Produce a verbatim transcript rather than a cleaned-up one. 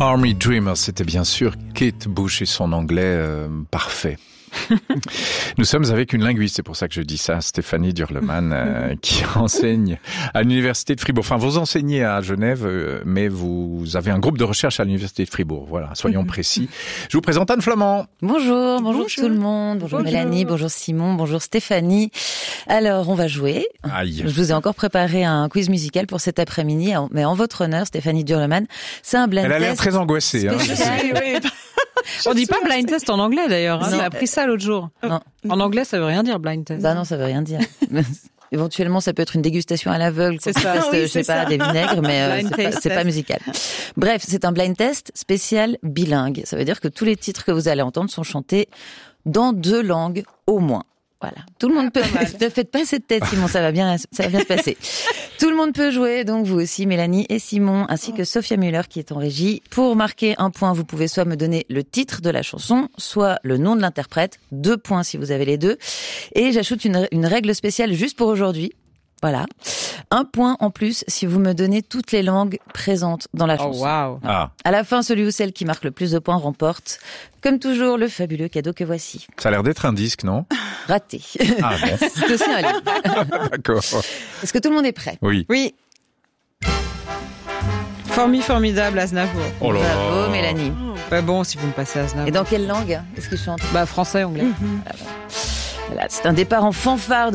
Army Dreamers, c'était bien sûr Kate Bush et son anglais euh, parfait. Nous sommes avec une linguiste, c'est pour ça que je dis ça, Stéphanie Durleman, euh, qui enseigne à l'université de Fribourg. Enfin, vous enseignez à Genève, euh, mais vous avez un groupe de recherche à l'université de Fribourg. Voilà, soyons précis. Je vous présente Anne Flamand. Bonjour, bonjour, Bonjour. tout le monde. Bonjour, Bonjour. Mélanie, bonjour Simon, bonjour Stéphanie. Alors, on va jouer. Aïe. Je vous ai encore préparé un quiz musical pour cet après-midi, mais en votre honneur, Stéphanie Durleman. C'est un blind Elle a l'air test très angoissée. Hein, je sais. spécial. On dit pas blind test en anglais d'ailleurs. Hein. Non. J'ai appris ça l'autre jour. Non. En anglais, ça veut rien dire blind test. Bah non, ça veut rien dire. Éventuellement, ça peut être une dégustation à l'aveugle. C'est pour ça. tester, Oui, je sais c'est pas, ça. des vinaigres, mais euh, Blind c'est pas, taste c'est pas test. musical. Bref, c'est un blind test spécial bilingue. Ça veut dire que tous les titres que vous allez entendre sont chantés dans deux langues au moins. Voilà. Tout le monde peut. Ne faites pas cette tête, Simon. Ça va bien, ça va bien se passer. Tout le monde peut jouer. Donc vous aussi, Mélanie et Simon, ainsi que Sophia Müller qui est en régie. Pour marquer un point, vous pouvez soit me donner le titre de la chanson, soit le nom de l'interprète. Deux points si vous avez les deux. Et j'ajoute une, une règle spéciale juste pour aujourd'hui. Voilà. Un point en plus si vous me donnez toutes les langues présentes dans la Oh chanson. waouh. Ah, À la fin, celui ou celle qui marque le plus de points remporte, comme toujours, le fabuleux cadeau que voici. ça a l'air d'être un disque, non? Raté. Ah bon, C'est aussi un livre. d'accord. Est-ce que tout le monde est prêt? Oui. Oui. Formi formidable Aznavour. Oh là là. Bravo, Mélanie. Bah bon, si vous me passez Aznavour. Et dans quelle langue est-ce qu'il chante? Bah français, anglais. Voilà, c'est un départ en fanfare